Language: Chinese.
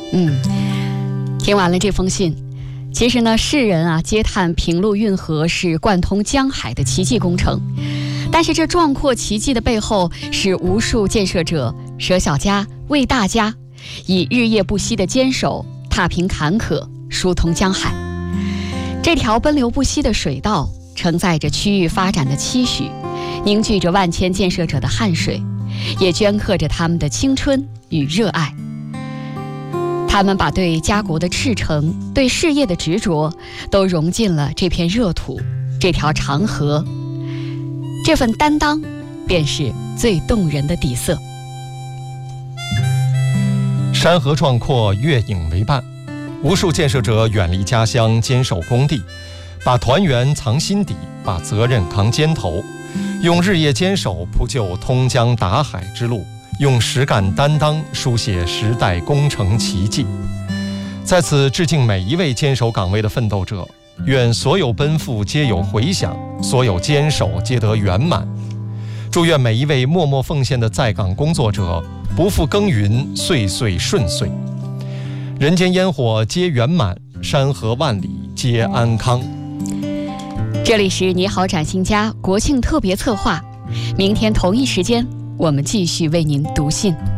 听完了这封信，其实呢，世人啊嗟叹平陆运河是贯通江海的奇迹工程，但是这壮阔奇迹的背后，是无数建设者舍小家为大家，以日夜不息的坚守，踏平坎坷，疏通江海。这条奔流不息的水道，承载着区域发展的期许，凝聚着万千建设者的汗水，也镌刻着他们的青春与热爱。他们把对家国的赤诚，对事业的执着，都融进了这片热土，这条长河。这份担当，便是最动人的底色。 山河壮阔，月影为伴，无数建设者远离家乡，坚守工地，把团圆藏心底，把责任扛肩头，用日夜坚守铺就通江达海之路，用实干担当书写时代工程奇迹。在此致敬每一位坚守岗位的奋斗者，愿所有奔赴皆有回响，所有坚守皆得圆满。祝愿每一位默默奉献的在岗工作者不负耕耘，岁岁顺遂，人间烟火皆圆满，山河万里皆安康。 这里是你好展新家国庆特别策划，明天同一时间我们继续为您读信。